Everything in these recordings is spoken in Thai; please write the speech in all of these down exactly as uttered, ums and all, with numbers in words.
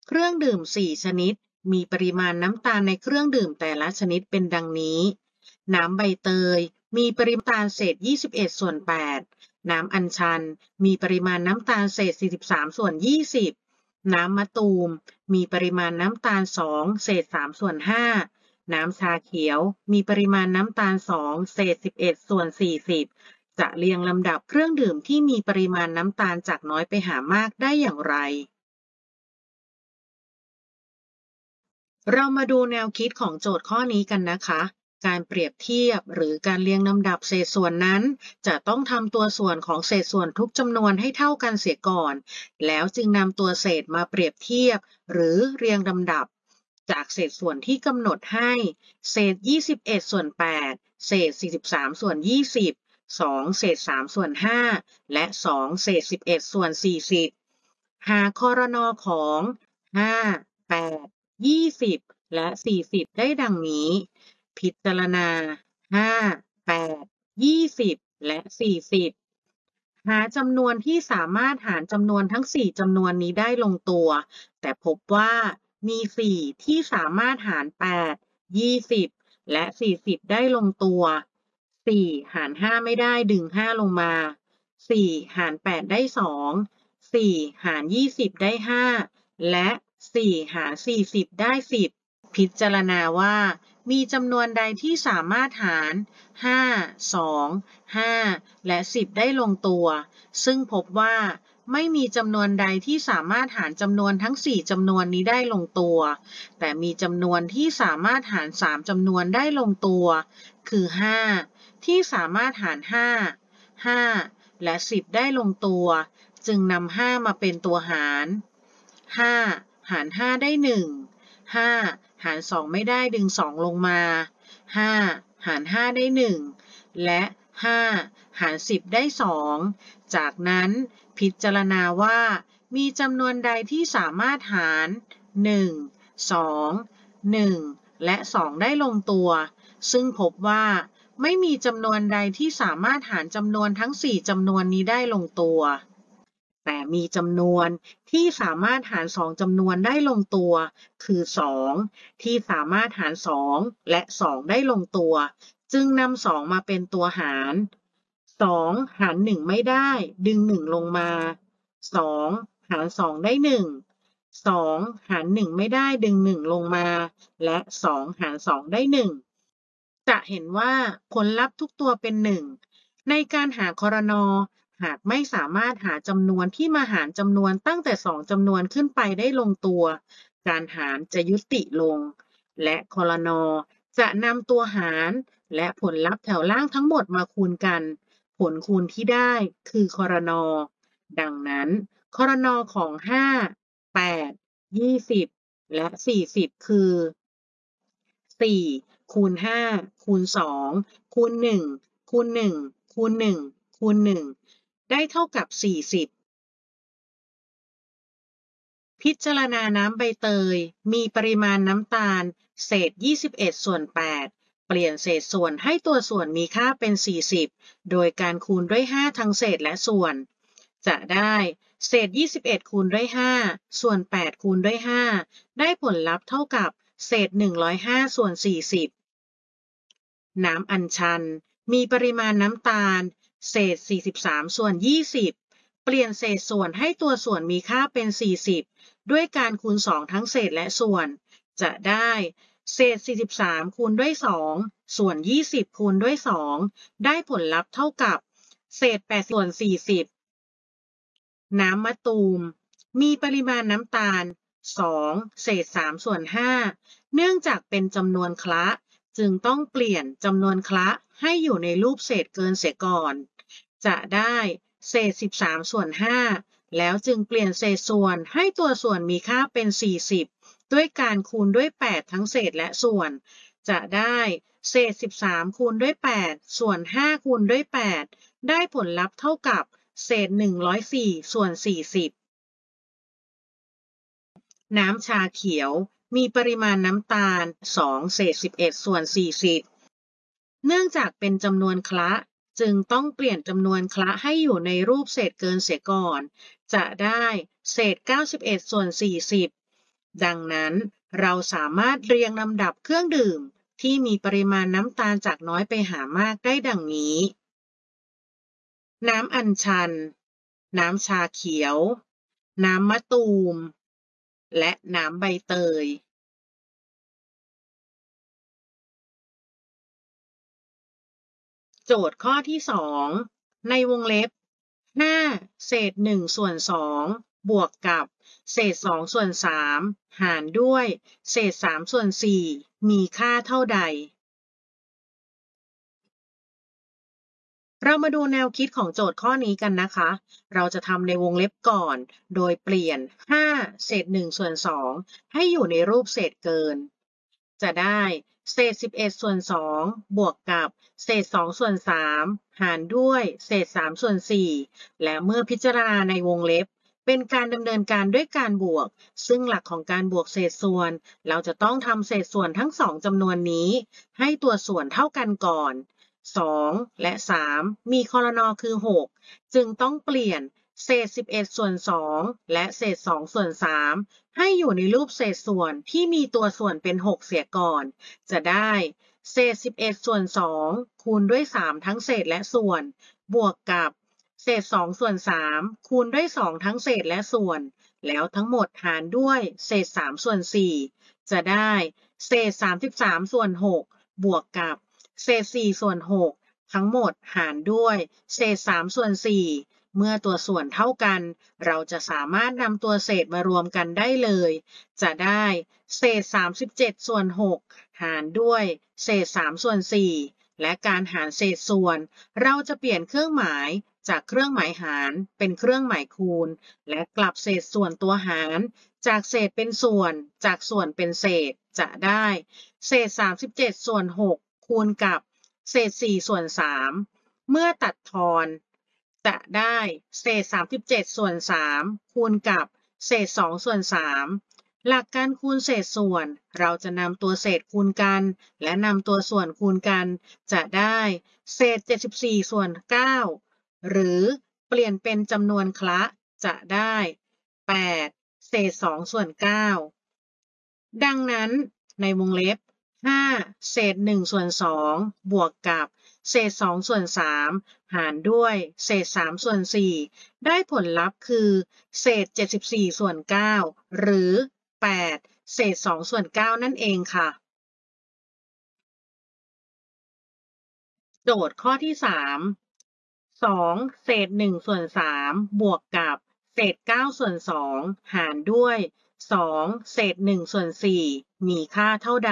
เครื่องดื่มสี่ชนิดมีปริมาณน้ำตาลในเครื่องดื่มแต่ละชนิดเป็นดังนี้น้ำใบเตยมีปริมาณน้ำตาลเศษยี่สิบเอ็ดส่วนแปดน้ำอัญชันมีปริมาณน้ำตาลเศษสี่สิบสามส่วนยี่สิบน้ำมะตูมมีปริมาณน้ำตาลสองเศษสามส่วนห้าน้ำชาเขียวมีปริมาณน้ำตาลสองเศษสิบเอ็ดส่วนสี่สิบจะเรียงลำดับเครื่องดื่มที่มีปริมาณน้ำตาลจากน้อยไปหามากได้อย่างไรเรามาดูแนวคิดของโจทย์ข้อนี้กันนะคะ การเปรียบเทียบหรือการเรียงลำดับเศษส่วนนั้นจะต้องทำตัวส่วนของเศษส่วนทุกจำนวนให้เท่ากันเสียก่อน แล้วจึงนำตัวเศษมาเปรียบเทียบหรือเรียงลำดับ จากเศษส่วนที่กำหนดให้ เศษยี่สิบเอ็ดส่วนแปดเศษสี่สิบสามส่วนยี่สิบ สองเศษสามส่วนห้าและสองเศษสิบเอ็ดส่วนสี่สิบหาครนของห้า แปด ยี่สิบและสี่สิบได้ดังนี้พิจารณาห้า แปด ยี่สิบและสี่สิบหาจำนวนที่สามารถหารจำนวนทั้งสี่จำนวนนี้ได้ลงตัวแต่พบว่ามีสี่ที่สามารถหารแปด ยี่สิบและสี่สิบได้ลงตัวสี่หารห้าไม่ได้ดึงห้าลงมาสี่หารแปดได้สองสี่หารยี่สิบได้ห้าและสี่หารสี่สิบได้สิบพิจารณาว่ามีจำนวนใดที่สามารถหารห้า สอง ห้าและสิบได้ลงตัวซึ่งพบว่าไม่มีจำนวนใดที่สามารถหารจำนวนทั้งสี่จำนวนนี้ได้ลงตัวแต่มีจำนวนที่สามารถหารสามจำนวนได้ลงตัวคือห้าที่สามารถหารห้า ห้าและสิบได้ลงตัวจึงนำห้ามาเป็นตัวหารห้าหารห้าได้หนึ่ง ห้าหารสองไม่ได้ดึงสองลงมาห้าหารห้าได้หนึ่งและห้าหารสิบได้สองจากนั้นพิจารณาว่ามีจำนวนใดที่สามารถหารหนึ่ง สอง หนึ่งและสองได้ลงตัวซึ่งพบว่าไม่มีจำนวนใดที่สามารถหารจำนวนทั้งสี่จำนวนนี้ได้ลงตัวแต่มีจำนวนที่สามารถหารสองจำนวนได้ลงตัวคือสองที่สามารถหารสองและสองได้ลงตัวจึงนำสองมาเป็นตัวหารสองหารหนึ่งไม่ได้ดึงหนึ่งลงมาสองหารสองได้หนึ่งสองหารหนึ่งไม่ได้ดึงหนึ่งลงมาและสองหารสองได้หนึ่งจะเห็นว่าผลลัพธ์ทุกตัวเป็นหนึ่งในการหาครนหากไม่สามารถหาจำนวนที่มาหารจำนวนตั้งแต่สองจำนวนขึ้นไปได้ลงตัวการหารจะยุติลงและครนจะนำตัวหารและผลลัพธ์แถวล่างทั้งหมดมาคูณกันผลคูณที่ได้คือครนดังนั้นครนของห้า แปด ยี่สิบและสี่สิบคือสี่คูณห้าคูณสองคูณหนึ่งคูณหนึ่งคูณหนึ่งคูณหนึ่งได้เท่ากับสี่สิบพิจารณาน้ำใบเตยมีปริมาณน้ำตาลเศษยี่สิบเอ็ดส่วนแปดเปลี่ยนเศษส่วนให้ตัวส่วนมีค่าเป็นสี่สิบโดยการคูณด้วยห้าทั้งเศษและส่วนจะได้เศษยี่สิบเอ็ดคูณด้วยห้าส่วนแปดคูณด้วยห้าได้ผลลัพธ์เท่ากับเศษหนึ่งร้อยห้าส่วนสี่สิบน้ำอัญชันมีปริมาณน้ำตาลเศษสี่สิบสามส่วนยี่สิบเปลี่ยนเศษส่วนให้ตัวส่วนมีค่าเป็นสี่สิบด้วยการคูณสองทั้งเศษและส่วนจะได้เศษสี่สิบสามคูณด้วยสองส่วนยี่สิบคูณด้วยสองได้ผลลัพธ์เท่ากับเศษแปดส่วนสี่สิบน้ำมะตูมมีปริมาณน้ำตาลสองเศษสามส่วนห้าเนื่องจากเป็นจำนวนคละจึงต้องเปลี่ยนจำนวนคละให้อยู่ในรูปเศษเกินเสียก่อนจะได้เศษสิบสามส่วนห้าแล้วจึงเปลี่ยนเศษส่วนให้ตัวส่วนมีค่าเป็นสี่สิบด้วยการคูณด้วยแปดทั้งเศษและส่วนจะได้เศษสิบสามคูณด้วยแปดส่วนห้าคูณด้วยแปดได้ผลลัพธ์เท่ากับเศษหนึ่งร้อยสี่ส่วนสี่สิบน้ำชาเขียวมีปริมาณน้ำตาลสองเศษสิบเอ็ดส่วนสี่สิบเนื่องจากเป็นจำนวนคละจึงต้องเปลี่ยนจำนวนคละให้อยู่ในรูปเศษเกินเสียก่อนจะได้เศษเก้าสิบเอ็ดส่วนสี่สิบดังนั้นเราสามารถเรียงลำดับเครื่องดื่มที่มีปริมาณน้ำตาลจากน้อยไปหามากได้ดังนี้ น้ำอัญชัน น้ำชาเขียว น้ำมะตูม และน้ำใบเตย โจทย์ข้อที่ สอง ในวงเล็บ ห้า เศษ หนึ่ง ส่วน สอง บวกกับเศษ สอง ส่วน สาม หารด้วยเศษ สาม ส่วน สี่ มีค่าเท่าใด เรามาดูแนวคิดของโจทย์ข้อนี้กันนะคะ เราจะทำในวงเล็บก่อน โดยเปลี่ยน ห้า เศษ หนึ่ง ส่วน สอง ให้อยู่ในรูปเศษเกิน จะได้เศษ สิบเอ็ด ส่วน สอง บวกกับเศษ สอง ส่วน สาม หารด้วยเศษ สาม ส่วน สี่ และเมื่อพิจารณาในวงเล็บเป็นการดำเนินการด้วยการบวก ซึ่งหลักของการบวกเศษส่วน เราจะต้องทำเศษส่วนทั้งสองจำนวนนี้ให้ตัวส่วนเท่ากันก่อน สอง และ สาม มีครน. คือ หก จึงต้องเปลี่ยนเศษ สิบเอ็ด ส่วน สอง และเศษ สอง ส่วน สาม ให้อยู่ในรูปเศษส่วนที่มีตัวส่วนเป็น หก เสียก่อน จะได้เศษ สิบเอ็ด ส่วน สอง คูณด้วย สาม ทั้งเศษและส่วน บวกกับเศษ สอง ส่วน สาม คูณด้วย สอง ทั้งเศษและส่วน แล้วทั้งหมดหารด้วยเศษ สาม ส่วน สี่ จะได้เศษ สามสิบสาม ส่วน หก บวกกับเศษ สี่ ส่วน หก ทั้งหมดหารด้วยเศษ สาม ส่วน สี่ เมื่อตัวส่วนเท่ากัน เราจะสามารถนำตัวเศษมารวมกันได้เลย จะได้เศษ สามสิบเจ็ด ส่วน หก หารด้วยเศษ สาม ส่วน สี่ และการหารเศษส่วน เราจะเปลี่ยนเครื่องหมายจากเครื่องหมายหารเป็นเครื่องหมายคูณ และกลับเศษส่วนตัวหารจากเศษเป็นส่วน จากส่วนเป็นเศษ จะได้เศษ สามสิบเจ็ด ส่วน หก คูณกับเศษ สี่ ส่วน สาม เมื่อตัดทอนจะได้เศษ สามสิบเจ็ด ส่วน สาม คูณกับเศษ สอง ส่วน สาม หลักการคูณเศษส่วน เราจะนำตัวเศษคูณกัน และนำตัวส่วนคูณกัน จะได้เศษ เจ็ดสิบสี่ ส่วน เก้า หรือเปลี่ยนเป็นจำนวนคละ จะได้ แปด เศษ สอง ส่วน เก้า ดังนั้นในวงเล็บ ห้า เศษ หนึ่ง ส่วน สอง บวกกับเศษ สอง ส่วน สาม หารด้วยเศษ สาม ส่วน สี่ ได้ผลลัพธ์คือเศษ เจ็ดสิบสี่ ส่วน เก้า หรือ แปด เศษ สอง ส่วน เก้า นั่นเองค่ะ โจทย์ข้อที่ สาม สอง เศษ หนึ่ง ส่วน สาม บวกกับเศษ เก้า ส่วน สอง หารด้วย สอง เศษ หนึ่ง ส่วน สี่ มีค่าเท่าใด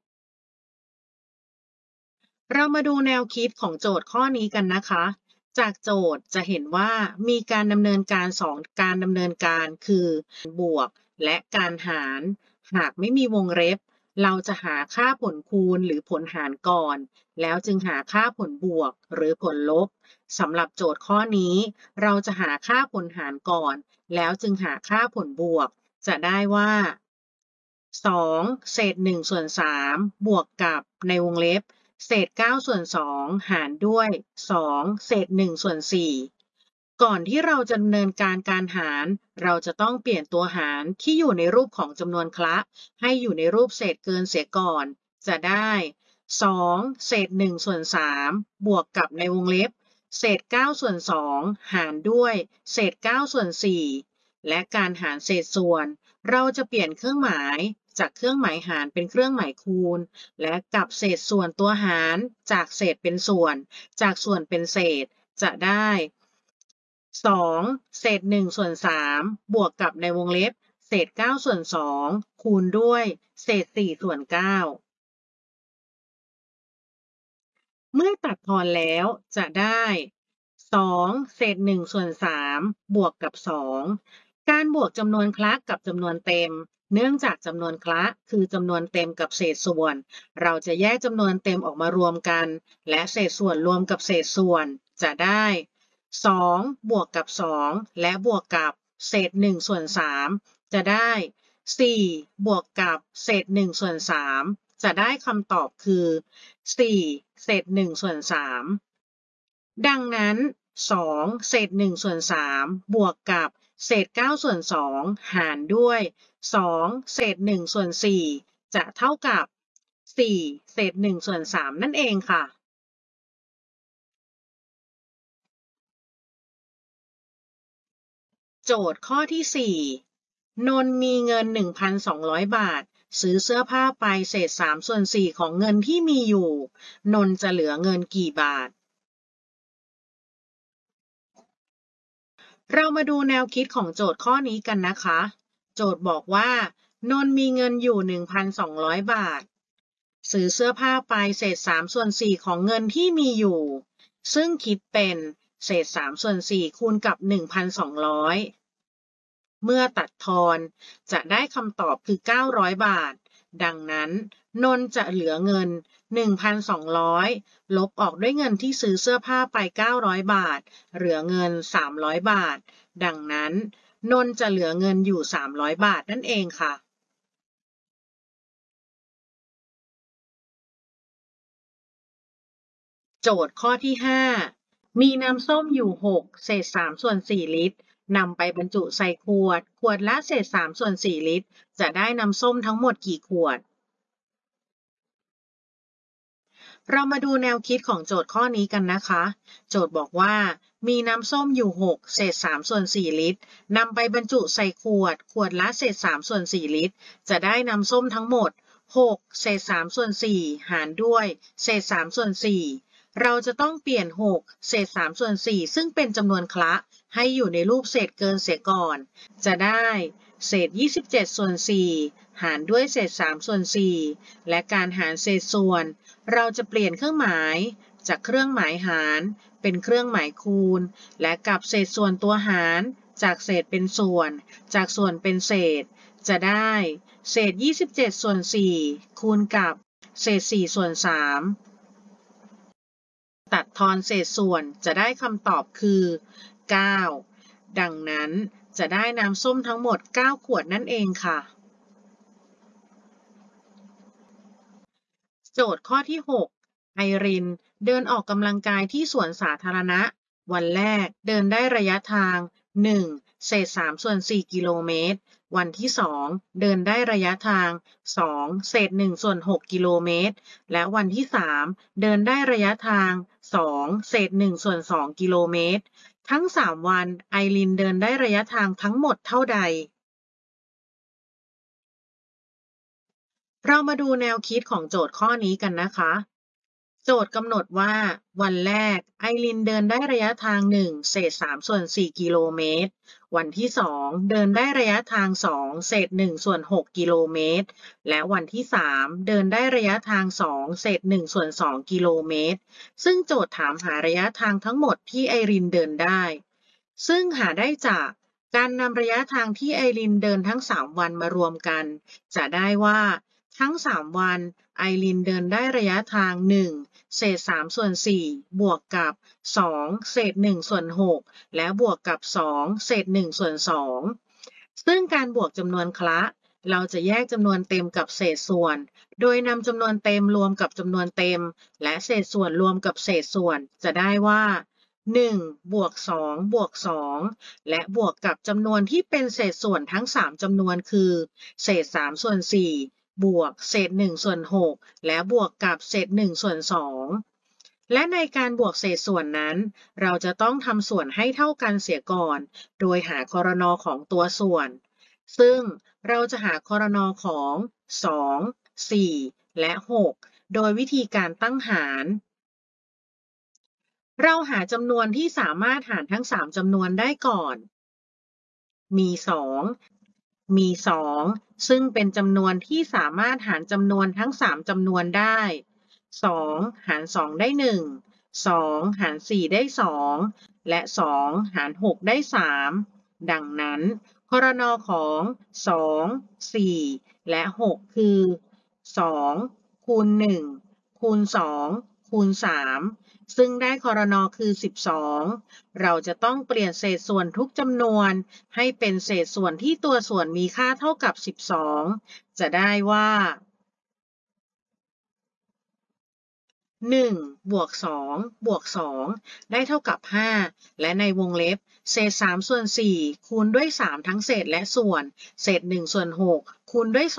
เรามาดูแนวคิดของโจทย์ข้อนี้กันนะคะ จากโจทย์จะเห็นว่ามีการดำเนินการสองการดำเนินการคือบวกและการหาร หากไม่มีวงเล็บ เราจะหาค่าผลคูณหรือผลหารก่อน แล้วจึงหาค่าผลบวกหรือผลลบ สำหรับโจทย์ข้อนี้ เราจะหาค่าผลหารก่อน แล้วจึงหาค่าผลบวก จะได้ว่า สอง เศษ หนึ่ง ส่วน สาม บวกกับในวงเล็บเศษ เก้า ส่วน สอง หารด้วย สอง เศษ หนึ่ง ส่วน สี่ ก่อนที่เราจะดำเนินการการหาร เราจะต้องเปลี่ยนตัวหารที่อยู่ในรูปของจำนวนคละให้อยู่ในรูปเศษเกินเสียก่อน จะได้ สอง เศษ หนึ่ง ส่วน สาม บวกกับในวงเล็บเศษ เก้า ส่วน สอง หารด้วยเศษ เก้า ส่วน สี่ และการหารเศษส่วน เราจะเปลี่ยนเครื่องหมายจากเครื่องหมายหารเป็นเครื่องหมายคูณ และกลับเศษส่วนตัวหารจากเศษเป็นส่วน จากส่วนเป็นเศษ จะได้ สอง เศษ หนึ่ง ส่วน สาม บวกกับในวงเล็บเศษ เก้า ส่วน สอง คูณด้วยเศษ สี่ ส่วน เก้า เมื่อตัดทอนแล้วจะได้ สอง เศษ หนึ่ง ส่วน สาม บวกกับ สอง การบวกจำนวนคละกับจำนวนเต็ม เนื่องจากจำนวนคละคือจำนวนเต็มกับเศษส่วน เราจะแยกจำนวนเต็มออกมารวมกัน และเศษส่วนรวมกับเศษส่วน จะได้ สอง บวกกับ สอง และบวกกับเศษ หนึ่ง ส่วน สาม จะได้ สี่ บวกกับเศษ หนึ่ง ส่วน สาม จะได้คำตอบคือ สี่ เศษ หนึ่ง ส่วน สาม ดังนั้น สอง เศษ หนึ่ง ส่วน สาม บวกกับเศษ เก้า ส่วน สอง หารด้วยสองเศษหนึ่งส่วนสี่จะเท่ากับสี่เศษหนึ่งส่วนสามนั่นเองค่ะ โจทย์ข้อที่ สี่ นนท์มีเงิน หนึ่งพันสองร้อย บาท ซื้อเสื้อผ้าไปเศษสามส่วนสี่ของเงินที่มีอยู่ นนท์จะเหลือเงินกี่บาท เรามาดูแนวคิดของโจทย์ข้อนี้กันนะคะ โจทย์บอกว่า นนท์มีเงินอยู่ หนึ่งพันสองร้อย บาท ซื้อเสื้อผ้าไปเศษสามส่วนสี่ของเงินที่มีอยู่ ซึ่งคิดเป็นเศษสามส่วนสี่คูณกับ หนึ่งพันสองร้อย เมื่อตัดทอนจะได้คำตอบคือ เก้าร้อย บาท ดังนั้น นนท์จะเหลือเงิน หนึ่งพันสองร้อย ลบออกด้วยเงินที่ซื้อเสื้อผ้าไป เก้าร้อย บาท เหลือเงิน สามร้อย บาท ดังนั้น นนท์จะเหลือเงินอยู่ สามร้อย บาทนั่นเองค่ะ โจทย์ข้อที่ ห้า มีน้ำส้มอยู่ หก เศษสามส่วนสี่ลิตร นำไปบรรจุใส่ขวด ขวดละเศษสามส่วนสี่ลิตร จะได้น้ำส้มทั้งหมดกี่ขวด เรามาดูแนวคิดของโจทย์ข้อนี้กันนะคะ โจทย์บอกว่า มีน้ำส้มอยู่ หก เศษสามส่วนสี่ลิตร นำไปบรรจุใส่ขวด ขวดละเศษสามส่วนสี่ลิตร จะได้น้ำส้มทั้งหมด หก เศษสามส่วนสี่หารด้วยเศษสามส่วนสี่เราจะต้องเปลี่ยน หก เศษสามส่วนสี่ซึ่งเป็นจำนวนคละให้อยู่ในรูปเศษเกินเสียก่อน จะได้เศษยี่สิบเจ็ดส่วนสี่หารด้วยเศษสามส่วนสี่และการหารเศษส่วนเราจะเปลี่ยนเครื่องหมายจากเครื่องหมายหารเป็นเครื่องหมายคูณและกับเศษส่วนตัวหารจากเศษเป็นส่วนจากส่วนเป็นเศษจะได้เศษยี่สิบเจ็ดส่วนสี่คูณกับเศษสี่ส่วนสามตัดทอนเศษส่วนจะได้คำตอบคือ เก้า ดังนั้นจะได้น้ำส้มทั้งหมด เก้า ขวดนั่นเองค่ะ โจทย์ข้อที่ หก ไอรินเดินออกกำลังกายที่สวนสาธารณะ วันแรกเดินได้ระยะทาง หนึ่ง เศษสามส่วนสี่กิโลเมตร วันที่ สอง เดินได้ระยะทาง สอง เศษหนึ่งส่วนหกกิโลเมตร และวันที่ สาม เดินได้ระยะทาง สอง เศษหนึ่งส่วนสองกิโลเมตร ทั้ง สาม วันไอรินเดินได้ระยะทางทั้งหมดเท่าใด เรามาดูแนวคิดของโจทย์ข้อนี้กันนะคะ โจทย์กำหนดว่าวันแรกไอรินเดินได้ระยะทาง หนึ่ง เศษสามส่วนสี่กิโลเมตร วันที่ สอง เดินได้ระยะทาง สอง เศษหนึ่งส่วนหกกิโลเมตร และวันที่ สาม เดินได้ระยะทาง สอง เศษหนึ่งส่วนสองกิโลเมตร ซึ่งโจทย์ถามหาระยะทางทั้งหมดที่ไอรินเดินได้ ซึ่งหาได้จากการนำระยะทางที่ไอรินเดินทั้ง สาม วันมารวมกัน จะได้ว่าทั้ง สาม วันไอรินเดินได้ระยะทาง หนึ่ง เศษสามส่วนสี่บวกกับ สอง เศษหนึ่งส่วนหกและบวกกับ สอง เศษหนึ่งส่วนสองซึ่งการบวกจำนวนคละเราจะแยกจำนวนเต็มกับเศษส่วน โดยนำจำนวนเต็มรวมกับจำนวนเต็มและเศษส่วนรวมกับเศษส่วนจะได้ว่า หนึ่ง บวก สอง บวก สอง และบวกกับจำนวนที่เป็นเศษส่วนทั้ง สาม จำนวนคือเศษสามส่วนสี่บวกเศษหนึ่งส่วนหกและบวกกับเศษหนึ่งส่วนสองและในการบวกเศษส่วนนั้นเราจะต้องทำส่วนให้เท่ากันเสียก่อนโดยหาครนของตัวส่วนซึ่งเราจะหาครนของ สอง สี่ และ หก โดยวิธีการตั้งหารเราหาจำนวนที่สามารถหารทั้ง สาม จำนวนได้ก่อน มี สอง มี สอง ซึ่งเป็นจำนวนที่สามารถหารจำนวนทั้ง สาม จำนวนได้ สอง หาร สอง ได้ หนึ่ง สอง หาร สี่ ได้ สอง และ สอง หาร หก ได้ สาม ดังนั้นครนของ สอง สี่ และ หก คือ สอง คูณ หนึ่ง คูณ สอง คูณ สาม ซึ่งได้ครนคือ สิบสอง เราจะต้องเปลี่ยนเศษส่วนทุกจำนวนให้เป็นเศษส่วนที่ตัวส่วนมีค่าเท่ากับ สิบสอง จะได้ว่าหนึ่งบวกสองบวกสองได้เท่ากับห้าและในวงเล็บเศษสามส่วนสี่คูณด้วยสามทั้งเศษและส่วนเศษหนึ่งส่วนหกคูณด้วย